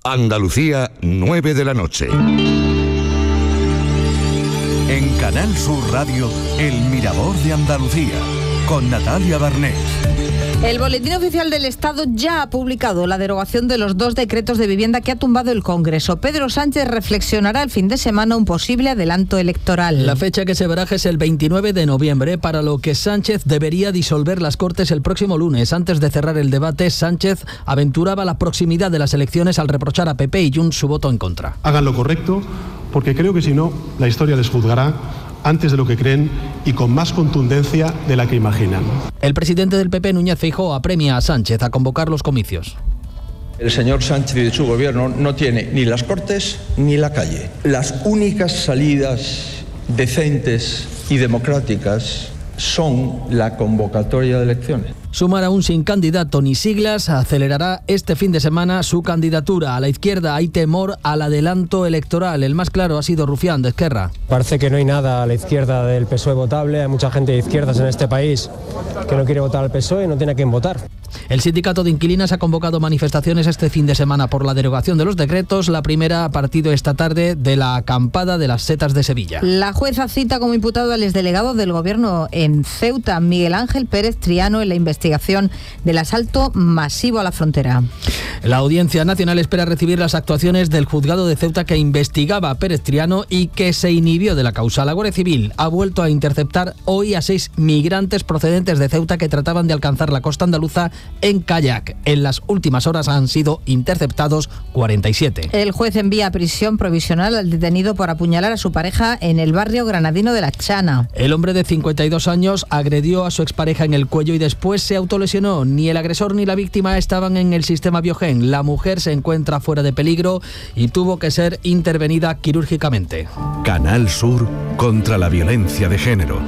Andalucía, 9 de la noche. En Canal Sur Radio, El Mirador de Andalucía, con Natalia Barnés. El Boletín Oficial del Estado ya ha publicado la derogación de los 2 decretos de vivienda que ha tumbado el Congreso. Pedro Sánchez reflexionará el fin de semana un posible adelanto electoral. La fecha que se baraja es el 29 de noviembre, para lo que Sánchez debería disolver las Cortes el próximo lunes. Antes de cerrar el debate, Sánchez aventuraba la proximidad de las elecciones al reprochar a PP y Junts su voto en contra. Hagan lo correcto, porque creo que si no, la historia les juzgará antes de lo que creen y con más contundencia de la que imaginan. El presidente del PP, Núñez Feijóo, apremia a Sánchez a convocar los comicios. El señor Sánchez y su gobierno no tiene ni las Cortes ni la calle. Las únicas salidas decentes y democráticas son la convocatoria de elecciones. Sumar aún sin candidato ni siglas acelerará este fin de semana su candidatura. A la izquierda hay temor al adelanto electoral. El más claro ha sido Rufián, de Esquerra. Parece que no hay nada a la izquierda del PSOE votable. Hay mucha gente de izquierdas en este país que no quiere votar al PSOE y no tiene a quién votar. El sindicato de inquilinas ha convocado manifestaciones este fin de semana por la derogación de los decretos. La primera ha partido esta tarde de la acampada de las Setas de Sevilla. La jueza cita como imputado al exdelegado del Gobierno en Ceuta, Miguel Ángel Pérez Triano, en la investigación del asalto masivo a la frontera. La Audiencia Nacional espera recibir las actuaciones del juzgado de Ceuta que investigaba a Pérez Triano y que se inhibió de la causa. La Guardia Civil ha vuelto a interceptar hoy a 6 migrantes procedentes de Ceuta que trataban de alcanzar la costa andaluza en kayak. En las últimas horas han sido interceptados 47. El juez envía a prisión provisional al detenido por apuñalar a su pareja en el barrio granadino de La Chana. El hombre de 52 años agredió a su expareja en el cuello y después se autolesionó. Ni el agresor ni la víctima estaban en el sistema Biogen. La mujer se encuentra fuera de peligro y tuvo que ser intervenida quirúrgicamente. Canal Sur contra la violencia de género.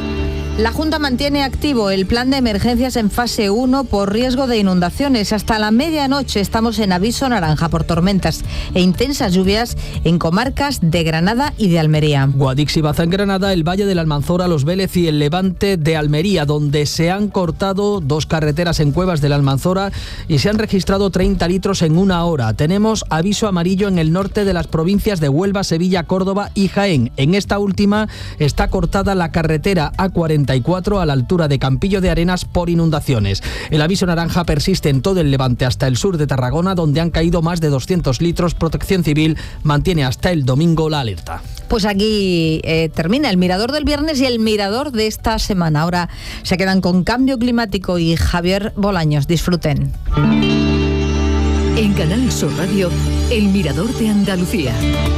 La Junta mantiene activo el plan de emergencias en fase 1 por riesgo de inundaciones. Hasta la medianoche estamos en aviso naranja por tormentas e intensas lluvias en comarcas de Granada y de Almería. Guadix y Baza en Granada, el Valle del Almanzora, Los Vélez y el Levante de Almería, donde se han cortado 2 carreteras en Cuevas del Almanzora y se han registrado 30 litros en 1 hora. Tenemos aviso amarillo en el norte de las provincias de Huelva, Sevilla, Córdoba y Jaén. En esta última está cortada la carretera A40 a la altura de Campillo de Arenas por inundaciones. El aviso naranja persiste en todo el Levante hasta el sur de Tarragona, donde han caído más de 200 litros. Protección Civil mantiene hasta el domingo la alerta. Pues aquí termina el Mirador del viernes y el Mirador de esta semana. Ahora se quedan con Cambio Climático y Javier Bolaños. Disfruten. En Canal Sur Radio, el Mirador de Andalucía.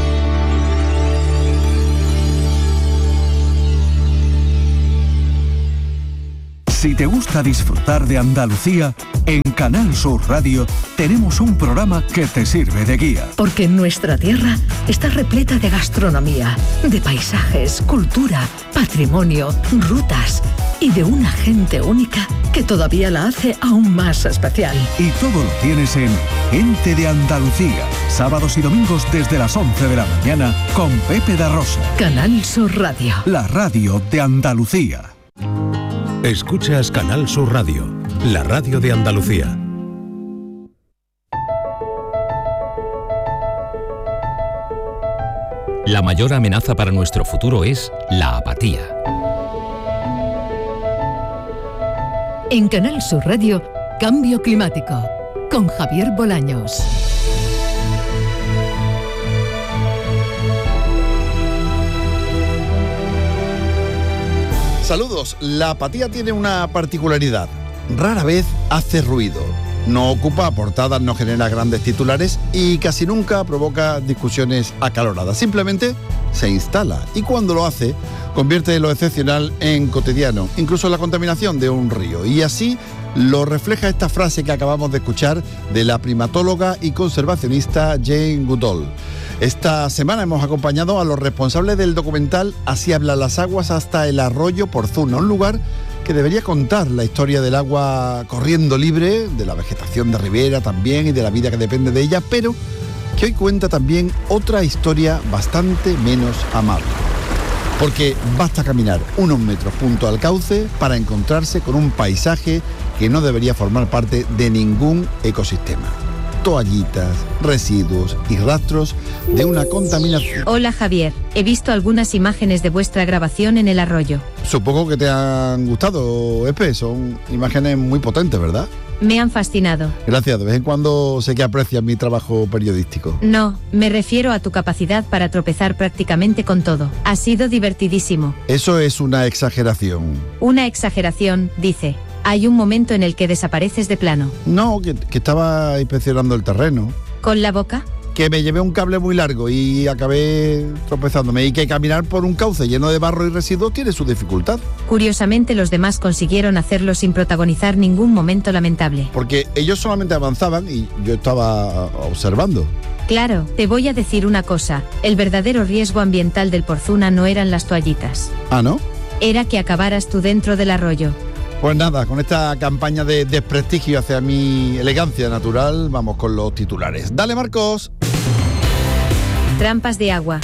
Si te gusta disfrutar de Andalucía, en Canal Sur Radio tenemos un programa que te sirve de guía. Porque nuestra tierra está repleta de gastronomía, de paisajes, cultura, patrimonio, rutas y de una gente única que todavía la hace aún más especial. Y todo lo tienes en Gente de Andalucía, sábados y domingos desde las 11 de la mañana con Pepe da Rosa. Canal Sur Radio. La radio de Andalucía. Escuchas Canal Sur Radio, la radio de Andalucía. La mayor amenaza para nuestro futuro es la apatía. En Canal Sur Radio, Cambio Climático, con Javier Bolaños. Saludos. La apatía tiene una particularidad. Rara vez hace ruido. No ocupa portadas, no genera grandes titulares y casi nunca provoca discusiones acaloradas. Simplemente se instala y cuando lo hace, convierte lo excepcional en cotidiano, incluso la contaminación de un río. Y así lo refleja esta frase que acabamos de escuchar de la primatóloga y conservacionista Jane Goodall. Esta semana hemos acompañado a los responsables del documental Así hablan las aguas hasta el arroyo Porzuna, un lugar que debería contar la historia del agua corriendo libre, de la vegetación de ribera también y de la vida que depende de ella, pero que hoy cuenta también otra historia bastante menos amable. Porque basta caminar unos metros junto al cauce para encontrarse con un paisaje que no debería formar parte de ningún ecosistema. toallitas, residuos y rastros de una contaminación. Hola Javier, he visto algunas imágenes de vuestra grabación en el arroyo. Supongo que te han gustado, Espe, son imágenes muy potentes, ¿verdad? Me han fascinado. Gracias, de vez en cuando sé que aprecias mi trabajo periodístico. No, me refiero a tu capacidad para tropezar prácticamente con todo. Ha sido divertidísimo. Eso es una exageración. Una exageración, dice. Hay un momento en el que desapareces de plano. No, que estaba inspeccionando el terreno. ¿Con la boca? Que me llevé un cable muy largo y acabé tropezándome, y que caminar por un cauce lleno de barro y residuos tiene su dificultad. Curiosamente, los demás consiguieron hacerlo sin protagonizar ningún momento lamentable. Porque ellos solamente avanzaban y yo estaba observando. Claro, te voy a decir una cosa. El verdadero riesgo ambiental del Porzuna no eran las toallitas. ¿Ah, no? Era que acabaras tú dentro del arroyo. Pues nada, con esta campaña de desprestigio hacia mi elegancia natural, vamos con los titulares. ¡Dale, Marcos! Trampas de agua.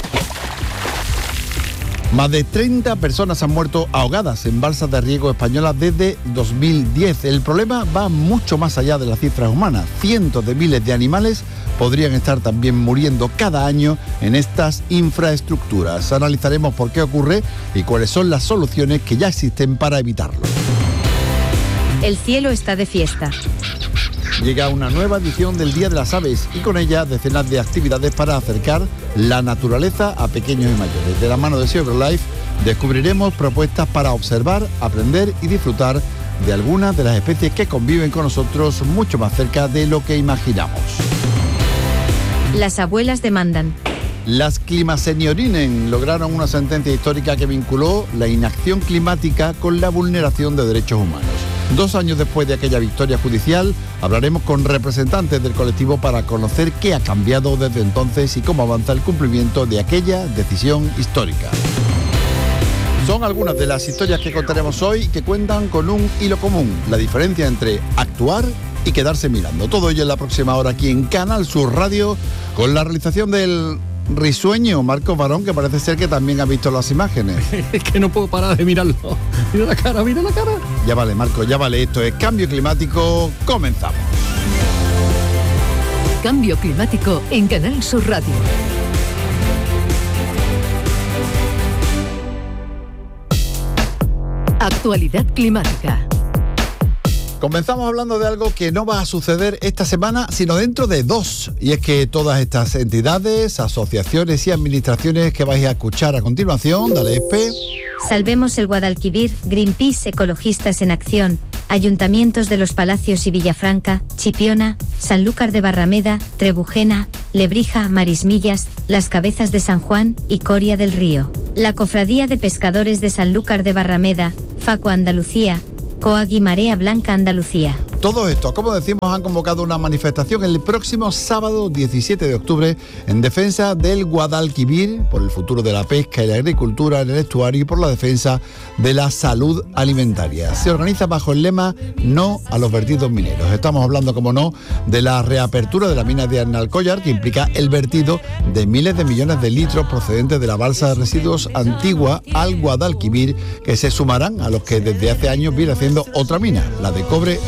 Más de 30 personas han muerto ahogadas en balsas de riego españolas desde 2010. El problema va mucho más allá de las cifras humanas. Cientos de miles de animales podrían estar también muriendo cada año en estas infraestructuras. Analizaremos por qué ocurre y cuáles son las soluciones que ya existen para evitarlo. El cielo está de fiesta. Llega una nueva edición del Día de las Aves y con ella decenas de actividades para acercar la naturaleza a pequeños y mayores. De la mano de Sea Life descubriremos propuestas para observar, aprender y disfrutar de algunas de las especies que conviven con nosotros mucho más cerca de lo que imaginamos. Las abuelas demandan. Las Climaseñorinen lograron una sentencia histórica que vinculó la inacción climática con la vulneración de derechos humanos. 2 años después de aquella victoria judicial, hablaremos con representantes del colectivo para conocer qué ha cambiado desde entonces y cómo avanza el cumplimiento de aquella decisión histórica. Son algunas de las historias que contaremos hoy que cuentan con un hilo común, la diferencia entre actuar y quedarse mirando. Todo ello en la próxima hora aquí en Canal Sur Radio, con la realización del risueño Marcos Barón, que parece ser que también ha visto las imágenes. Es que no puedo parar de mirarlo. Mira la cara, mira la cara. Ya vale, Marcos, ya vale. Esto es Cambio Climático. Comenzamos. Cambio Climático en Canal Sur Radio. Actualidad climática. Comenzamos hablando de algo que no va a suceder esta semana, sino dentro de 2. Y es que todas estas entidades, asociaciones y administraciones que vais a escuchar a continuación, dale Espe. Salvemos el Guadalquivir, Greenpeace, Ecologistas en Acción, ayuntamientos de Los Palacios y Villafranca, Chipiona, Sanlúcar de Barrameda, Trebujena, Lebrija, Marismillas, Las Cabezas de San Juan y Coria del Río. La Cofradía de Pescadores de Sanlúcar de Barrameda, Faco Andalucía, COAG y Marea Blanca Andalucía. Todo esto, como decimos, han convocado una manifestación el próximo sábado 17 de octubre en defensa del Guadalquivir, por el futuro de la pesca y la agricultura en el estuario y por la defensa de la salud alimentaria. Se organiza bajo el lema No a los vertidos mineros. Estamos hablando, como no, de la reapertura de la mina de Arnalcollar, que implica el vertido de miles de millones de litros procedentes de la balsa de residuos antigua al Guadalquivir, que se sumarán a los que desde hace años viene haciendo otra mina, la de cobre